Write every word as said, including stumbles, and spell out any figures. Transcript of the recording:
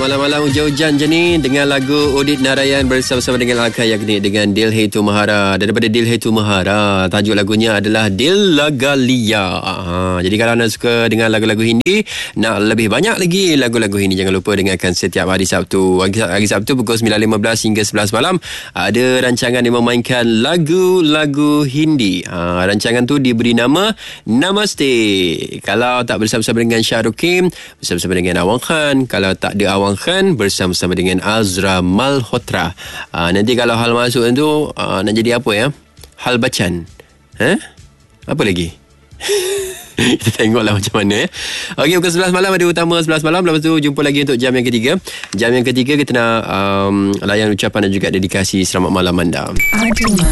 malam-malam hujan-hujan je ni dengan lagu Udit Narayan bersama-sama dengan Alka Yagnik dengan Dilhe Tu Mahara. Daripada Dilhe Tu Mahara, tajuk lagunya adalah Dil Lagalia. Ha, jadi kalau anda suka dengan lagu-lagu Hindi, nak lebih banyak lagi lagu-lagu Hindi, jangan lupa dengarkan setiap hari Sabtu. Hari, hari Sabtu pukul sembilan lima belas hingga sebelas malam ada rancangan yang memainkan lagu-lagu Hindi. Ha, rancangan tu diberi nama Namaste. Kalau tak bersama-sama dengan Syahrukim, bersama-sama dengan Awang Khan. Kalau tak ada Awang Khan, bersama-sama dengan Azra Malhotra. Uh, nanti kalau hal masuk tu uh, nak jadi apa ya? Hal bacan. Ha? Apa lagi? Kita tengoklah macam mana ya. Okey, pukul sebelas malam ada utama sebelas malam. Lepas tu jumpa lagi untuk jam yang ketiga. Jam yang ketiga kita nak um, layan ucapan dan juga dedikasi selamat malam anda.